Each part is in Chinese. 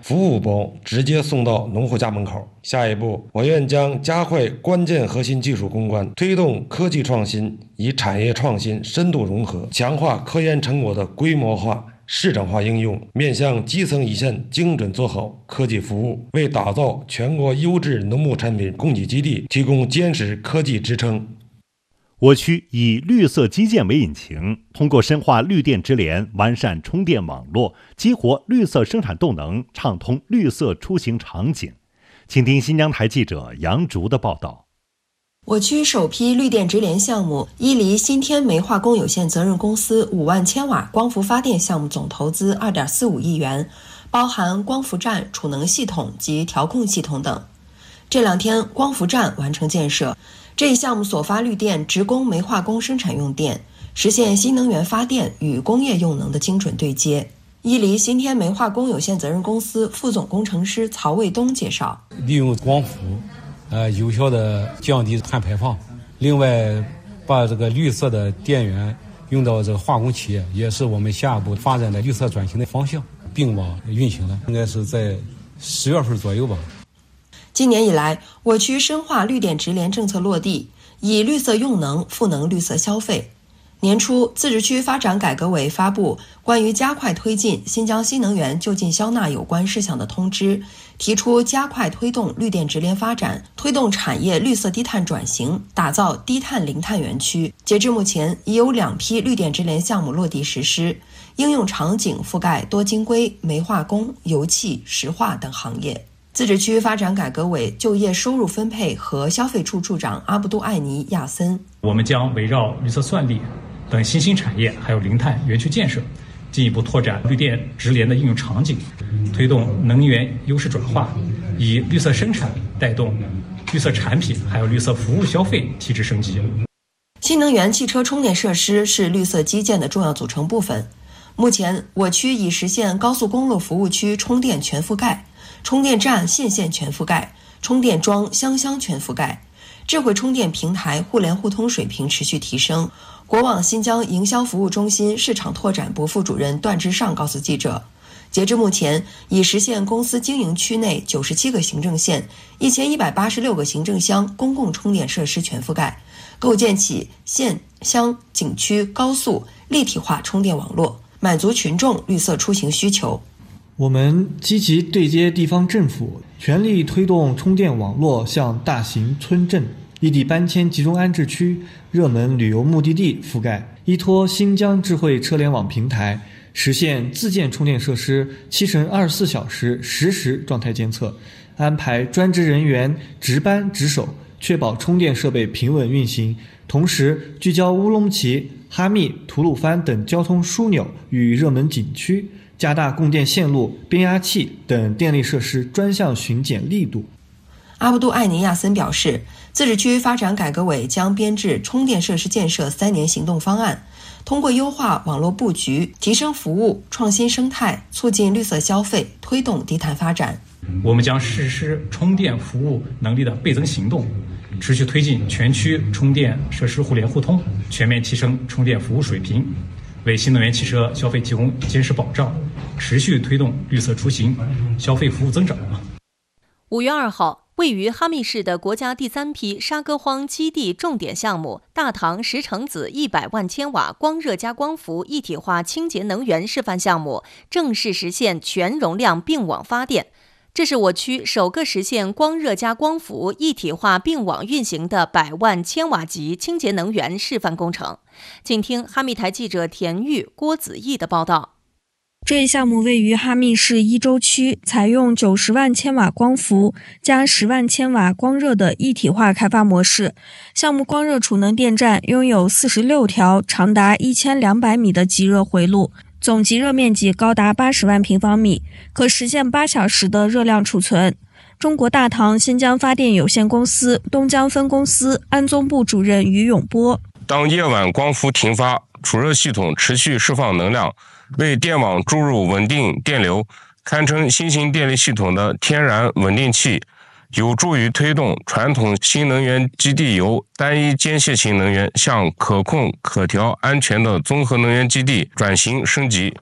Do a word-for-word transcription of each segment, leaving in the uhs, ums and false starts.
服务包直接送到农户家门口。下一步，我院将加快关键核心技术攻关，推动科技创新与产业创新深度融合，强化科研成果的规模化市场化应用，面向基层一线精准做好科技服务，为打造全国优质农牧产品供给基地提供坚实科技支撑。 我区以绿色基建为引擎，通过深化绿电直连，完善充电网络，激活绿色生产动能，畅通绿色出行场景。请听新疆台记者杨竹的报道。 我区首批绿电直连项目伊犁新天煤化工有限责任公司五万千瓦光伏发电项目总投资 二点四五亿元，包含光伏站、储能系统及调控系统等。这两天，光伏站完成建设，这一项目所发绿电直供煤化工生产用电，实现新能源发电与工业用能的精准对接。伊犁新天煤化工有限责任公司副总工程师曹卫东介绍， 利用光伏呃，有效的降低碳排放，另外把这个绿色的电源用到这个化工企业，也是我们下一步发展的绿色转型的方向，并网运行了，应该是在十月份左右吧。 今年以来，我区深化绿电直连政策落地，以绿色用能赋能绿色消费。年初，自治区发展改革委发布关于加快推进新疆新能源就近消纳有关事项的通知，提出加快推动绿电直连发展，推动产业绿色低碳转型，打造低碳零碳园区。截至目前，已有两批绿电直连项目落地实施，应用场景覆盖多晶硅、煤化工、油气、石化等行业。自治区发展改革委就业收入分配和消费处处长阿布杜艾尼亚森， 我们将围绕绿色算力等新兴产业还有零碳园区建设，进一步拓展绿电直连的应用场景，推动能源优势转化，以绿色生产带动绿色产品还有绿色服务消费提质升级。 新能源汽车充电设施是绿色基建的重要组成部分。目前，我区已实现高速公路服务区充电全覆盖，充电站线线全覆盖，充电桩箱箱全覆盖，智慧充电平台互联互通水平持续提升。国网新疆营销服务中心市场拓展部副主任段志尚告诉记者，截至目前，已实现公司经营区内九十七个行政县、一千一百八十六个行政乡公共充电设施全覆盖，构建起县、乡、景区、高速立体化充电网络，满足群众绿色出行需求。 我们积极对接地方政府，全力推动充电网络向大型村镇、异地搬迁集中安置区、热门旅游目的地覆盖，依托新疆智慧车联网平台，实现自建充电设施七乘二十四小时实时状态监测，安排专职人员值班值守，确保充电设备平稳运行。同时，聚焦乌鲁木齐、哈密、吐鲁番等交通枢纽与热门景区，加大供电线路、变压器等电力设施专项巡检力度。 阿布杜艾尼亚森表示，自治区发展改革委将编制充电设施建设三年行动方案，通过优化网络布局、提升服务、创新生态，促进绿色消费，推动低碳发展。 我们将实施充电服务能力的倍增行动，持续推进全区充电设施互联互通，全面提升充电服务水平，为新能源汽车消费提供坚实保障，持续推动绿色出行消费服务增长。 五月二号，位于哈密市的国家第三批沙歌荒基地重点项目大唐石城子一百万千瓦光热加光伏一体化清洁能源示范项目正式实现全容量并网发电。这是我区首个实现光热加光伏一体化并网运行的百万千瓦级清洁能源示范工程。请听哈密台记者田玉、郭子毅的报道。 这一项目位于哈密市伊州区，采用九十万千瓦光伏加十万千瓦光热的一体化开发模式。项目光热储能电站拥有四十六条长达一千两百米的极热回路，总极热面积高达八十万平方米，可实现八小时的热量储存。中国大唐新疆发电有限公司东江分公司安综部主任于永波： 当夜晚光伏停发，储热系统持续释放能量，为电网注入稳定电流，堪称新型电力系统的天然稳定器，有助于推动传统新能源基地由单一间歇型能源向可控、可调、安全的综合能源基地转型升级。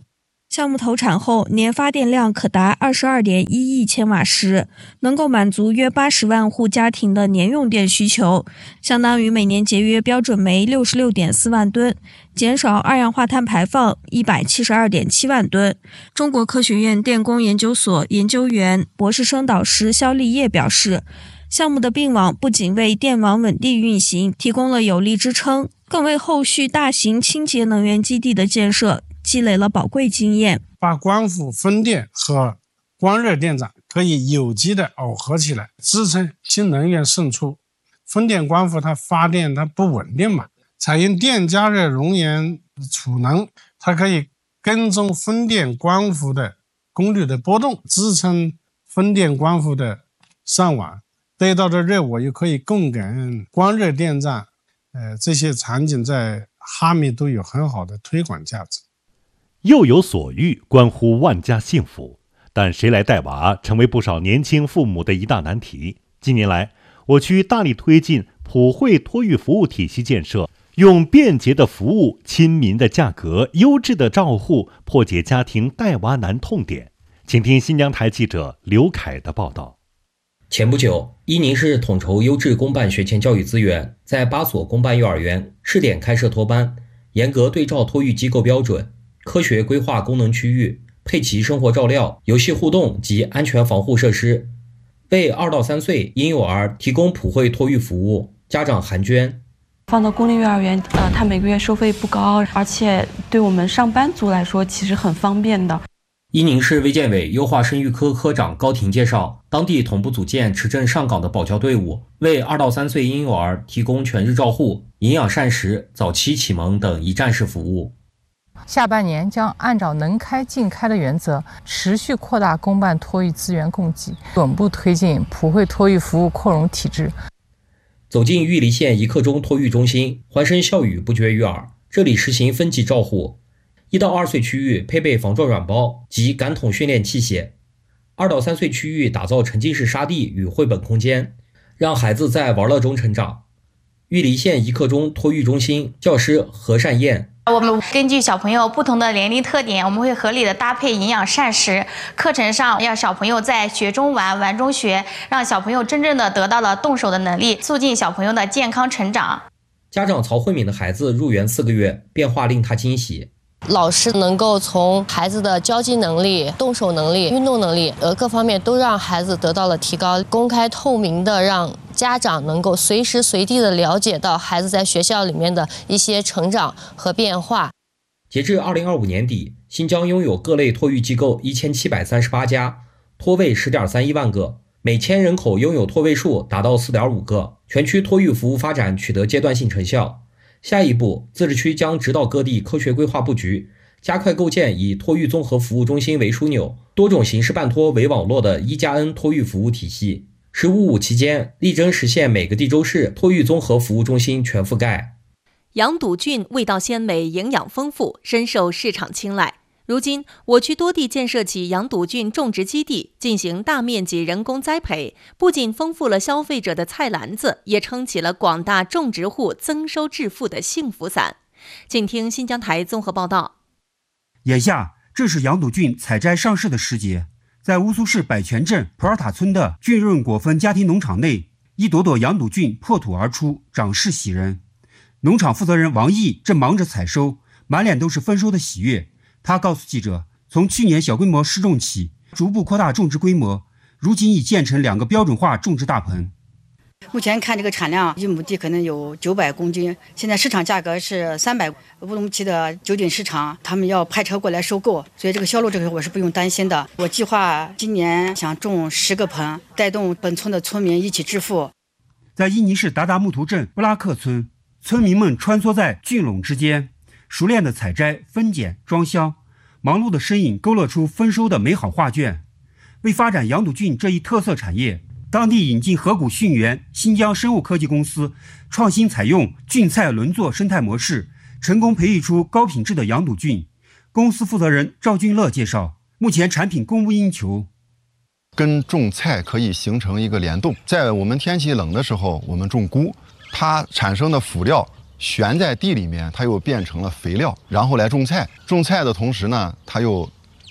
项目投产后，年发电量可达 二十二点一亿千瓦时，能够满足约八十万户家庭的年用电需求，相当于每年节约标准煤 六十六点四万吨，减少二氧化碳排放 一百七十二点七万吨。中国科学院电工研究所研究员、博士生导师肖立业表示，项目的并网不仅为电网稳定运行提供了有力支撑，更为后续大型清洁能源基地的建设积累了宝贵经验。 把光伏、风电和光热电站可以有机的耦合起来，支撑新能源胜出。风电、光伏它发电它不稳定嘛，采用电加热熔岩储能，它可以跟踪风电、光伏的功率的波动，支撑风电、光伏的上网。得到的热我又可以供给光热电站，呃，这些场景在哈密都有很好的推广价值。 幼有所育，关乎万家幸福，但谁来带娃，成为不少年轻父母的一大难题。近年来，我区大力推进普惠托育服务体系建设，用便捷的服务、亲民的价格、优质的照护，破解家庭带娃难痛点。请听新疆台记者刘凯的报道。 前不久，伊宁市统筹优质公办学前教育资源，在八所公办幼儿园试点开设托班，严格对照托育机构标准，科学规划功能区域，配齐生活照料、游戏互动及安全防护设施，为二到三岁婴幼儿提供普惠托育服务。家长韩娟。 放到公立幼儿园，呃，它每个月收费不高，而且对我们上班族来说其实很方便的。 伊宁市卫健委优化生育科科长高婷介绍，当地同步组建持证上岗的保教队伍，为二到三岁婴幼儿提供全日照护、营养膳食、早期启蒙等一站式服务。 下半年将按照能开尽开的原则，持续扩大公办托育资源供给，稳步推进普惠托育服务扩容体制。 走进玉梨县一刻钟托育中心，欢声笑语不绝于耳。这里实行分级照护，一到二岁区域配备防撞软包及感统训练器械，二到三岁区域打造沉浸式沙地与绘本空间，让孩子在玩乐中成长。玉梨县一刻钟托育中心教师何善燕。 我们根据小朋友不同的年龄特点，我们会合理的搭配营养膳食。课程上让小朋友在学中玩，玩中学，让小朋友真正的得到了动手的能力，促进小朋友的健康成长。 家长曹慧敏的孩子入园四个月，变化令他惊喜。 老师能够从孩子的交际能力、动手能力、运动能力，呃，各方面都让孩子得到了提高，公开透明的让家长能够随时随地的了解到孩子在学校里面的一些成长和变化。 截至二零二五年底，新疆拥有各类托育机构一千七百三十八家，托位 十点三一万个，每千人口拥有托位数达到 四点五个，全区托育服务发展取得阶段性成效。下一步，自治区将指导各地科学规划布局，加快构建以托育综合服务中心为枢纽、多种形式办托为网络的一加 N 托育服务体系。十五五期间，力争实现每个地州市托育综合服务中心全覆盖。 羊肚菌味道鲜美，营养丰富，深受市场青睐。如今，我区多地建设起羊肚菌种植基地，进行大面积人工栽培，不仅丰富了消费者的菜篮子，也撑起了广大种植户增收致富的幸福伞。请听新疆台综合报道。 眼下，正是羊肚菌采摘上市的时节，在乌苏市百泉镇普尔塔村的菌润果分家庭农场内，一朵朵羊肚菌破土而出，长势喜人。农场负责人王毅正忙着采收，满脸都是丰收的喜悦。他告诉记者，从去年小规模试种起，逐步扩大种植规模，如今已建成两个标准化种植大棚。 目前看这个产量，一亩地可能有九百公斤，现在市场价格是三百。乌鲁木齐的酒井市场，他们要派车过来收购，所以这个销路这个我是不用担心的。我计划今年想种十个棚，带动本村的村民一起致富。 在伊尼市达达木图镇布拉克村，村民们穿梭在菌垄之间，熟练的采摘、分拣、装箱，忙碌的身影勾勒出丰收的美好画卷。为发展羊肚菌这一特色产业，当地引进河谷驯园新疆生物科技公司，创新采用菌菜轮作生态模式，成功培育出高品质的羊肚菌。公司负责人赵俊乐介绍，目前产品供不应求。 跟种菜可以形成一个联动，在我们天气冷的时候，我们种菇，它产生的辅料悬在地里面，它又变成了肥料，然后来种菜。种菜的同时呢，它又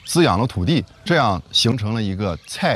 滋养了土地，这样形成了一个菜